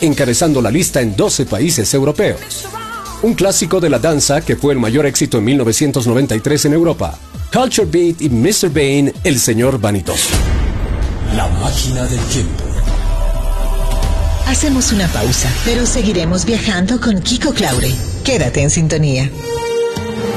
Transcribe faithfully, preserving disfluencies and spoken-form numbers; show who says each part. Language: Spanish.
Speaker 1: encabezando la lista en doce países europeos. Un clásico de la danza que fue el mayor éxito en mil novecientos noventa y tres en Europa. Culture Beat y mister Bane, el señor vanidoso.
Speaker 2: La máquina del tiempo.
Speaker 3: Hacemos una pausa, pero seguiremos viajando con Kiko Claure. Quédate en sintonía.